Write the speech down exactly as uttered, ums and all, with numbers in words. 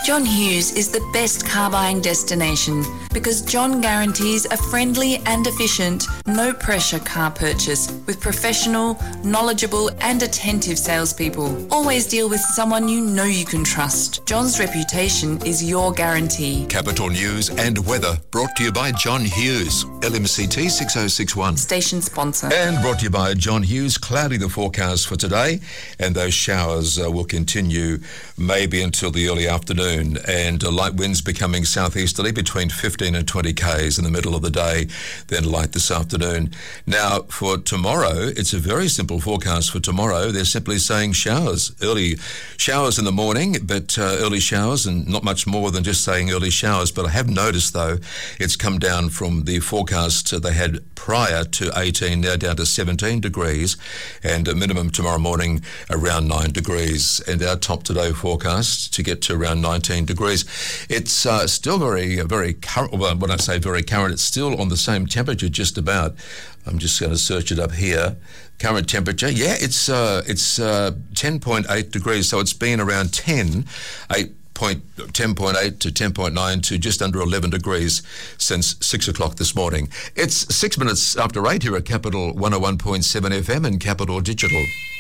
John Hughes is the best car buying destination because John guarantees a friendly and efficient, no-pressure car purchase with professional, knowledgeable and attentive salespeople. Always deal with someone you know you can trust. John's reputation is your guarantee. Capital News and weather brought to you by John Hughes, L M C T six oh six one. Station sponsor. And brought to you by John Hughes. Cloudy the forecast for today, and those showers uh, will continue maybe until the early afternoon, and uh, light winds becoming southeasterly between fifteen and twenty k's in the middle of the day, then light this afternoon. Now for tomorrow, it's a very simple forecast for tomorrow. They're simply saying showers, early showers in the morning, but uh, early showers, and not much more than just saying early showers. But I have noticed though, it's come down from the forecast they had prior to eighteen, now down to seventeen degrees, and a minimum tomorrow morning around nine degrees, and our top today forecast to get to around nineteen degrees. It's uh, still very, very current. Well, when I say very current, it's still on the same temperature just about. I'm just going to search it up here. Current temperature, yeah, it's uh, it's uh, ten point eight degrees, so it's been around ten, eight. ten point eight to ten point nine to just under eleven degrees since six o'clock this morning. It's six minutes after eight here at Capital one oh one point seven F M and Capital Digital.